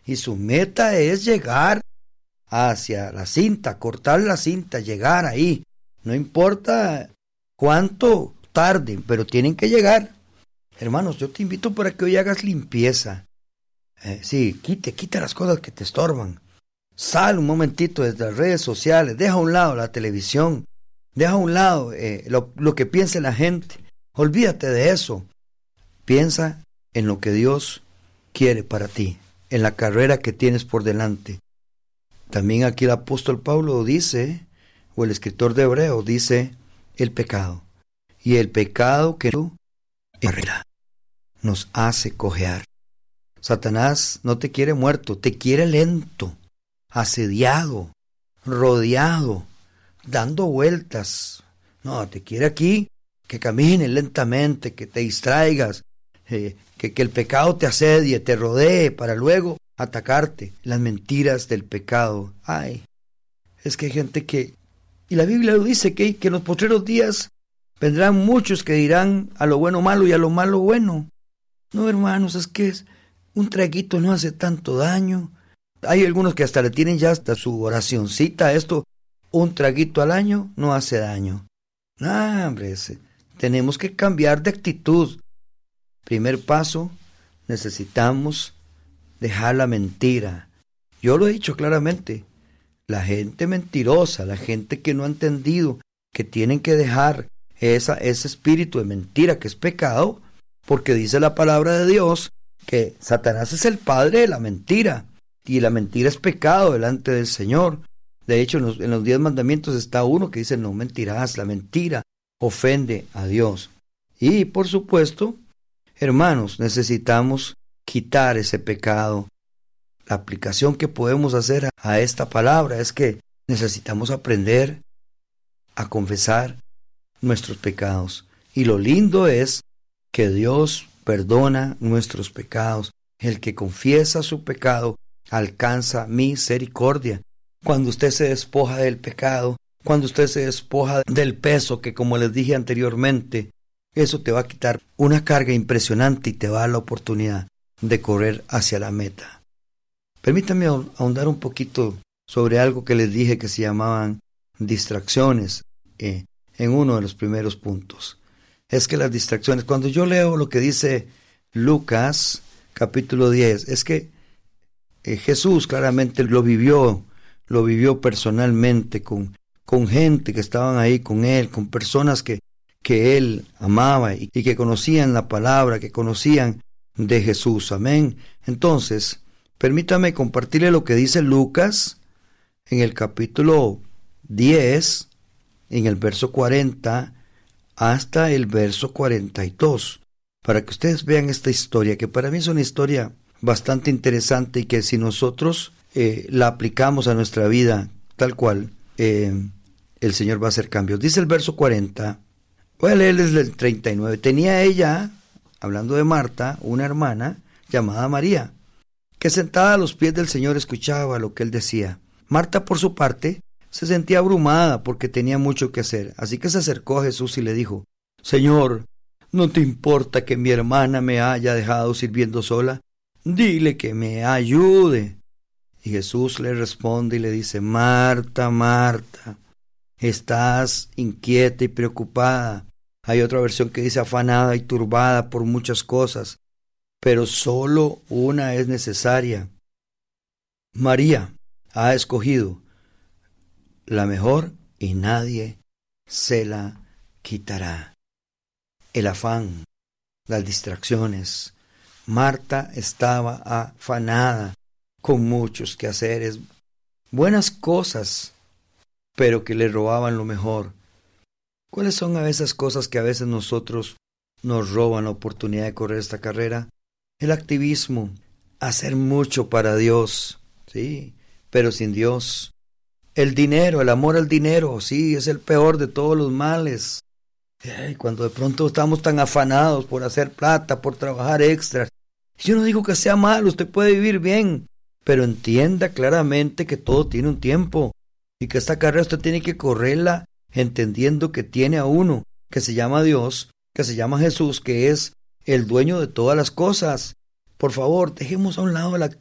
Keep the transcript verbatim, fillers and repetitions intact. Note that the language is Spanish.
y su meta es llegar hacia la cinta, cortar la cinta, llegar ahí. No importa cuánto tarden, pero tienen que llegar. Hermanos, yo te invito para que hoy hagas limpieza. Eh, sí, quite, quita las cosas que te estorban. Sal un momentito desde las redes sociales, deja a un lado la televisión, deja a un lado eh, lo, lo que piense la gente. Olvídate de eso. Piensa en lo que Dios quiere para ti, en la carrera que tienes por delante. También aquí el apóstol Pablo dice, o el escritor de Hebreos dice, el pecado. Y el pecado que nos hace cojear. Satanás no te quiere muerto, te quiere lento, asediado, rodeado, dando vueltas. No, te quiere aquí que camines lentamente, que te distraigas, eh, que, que el pecado te asedie, te rodee para luego atacarte. Las mentiras del pecado. Ay, es que hay gente que, y la Biblia lo dice, que, que en los postreros días vendrán muchos que dirán a lo bueno malo y a lo malo bueno. No, hermanos, es que un traguito no hace tanto daño. Hay algunos que hasta le tienen ya hasta su oracioncita a esto. Un traguito al año no hace daño. No, hombre, ese, tenemos que cambiar de actitud. Primer paso, necesitamos dejar la mentira. Yo lo he dicho claramente. La gente mentirosa, la gente que no ha entendido que tienen que dejar esa, ese espíritu de mentira que es pecado, porque dice la palabra de Dios que Satanás es el padre de la mentira, y la mentira es pecado delante del Señor. De hecho, en los, en los diez mandamientos está uno que dice, no mentirás. La mentira ofende a Dios. Y, por supuesto, hermanos, necesitamos quitar ese pecado. La aplicación que podemos hacer a esta palabra es que necesitamos aprender a confesar nuestros pecados. Y lo lindo es que Dios perdona nuestros pecados. El que confiesa su pecado alcanza misericordia. Cuando usted se despoja del pecado, cuando usted se despoja del peso que, como les dije anteriormente, eso te va a quitar una carga impresionante y te va a dar la oportunidad de correr hacia la meta. Permítanme ahondar un poquito sobre algo que les dije que se llamaban distracciones eh, en uno de los primeros puntos. Es que las distracciones, cuando yo leo lo que dice Lucas capítulo diez, es que eh, Jesús claramente lo vivió, lo vivió personalmente con, con gente que estaban ahí con él, con personas que, que él amaba y, y que conocían la palabra, que conocían de Jesús. Amén. Entonces, permítame compartirle lo que dice Lucas en el capítulo diez, en el verso cuarenta hasta el verso cuarenta y dos, para que ustedes vean esta historia, que para mí es una historia bastante interesante y que si nosotros eh, la aplicamos a nuestra vida tal cual, eh, el Señor va a hacer cambios. Dice el verso cuarenta, voy a leerles el treinta y nueve. Tenía ella, hablando de Marta, una hermana llamada María, que sentada a los pies del Señor escuchaba lo que él decía. Marta, por su parte, se sentía abrumada porque tenía mucho que hacer, así que se acercó a Jesús y le dijo, Señor, ¿no te importa que mi hermana me haya dejado sirviendo sola? Dile que me ayude. Y Jesús le responde y le dice, Marta, Marta, estás inquieta y preocupada. Hay otra versión que dice afanada y turbada por muchas cosas, pero solo una es necesaria. María ha escogido la mejor y nadie se la quitará. El afán, las distracciones. Marta estaba afanada con muchos quehaceres, buenas cosas, pero que le robaban lo mejor. ¿Cuáles son a esas cosas que a veces nosotros nos roban la oportunidad de correr esta carrera? El activismo, hacer mucho para Dios, sí, pero sin Dios. El dinero, el amor al dinero, sí, es el peor de todos los males. Ay, cuando de pronto estamos tan afanados por hacer plata, por trabajar extras. Yo no digo que sea malo, usted puede vivir bien, pero entienda claramente que todo tiene un tiempo y que esta carrera usted tiene que correrla entendiendo que tiene a uno, que se llama Dios, que se llama Jesús, que es el dueño de todas las cosas. Por favor, dejemos a un lado la,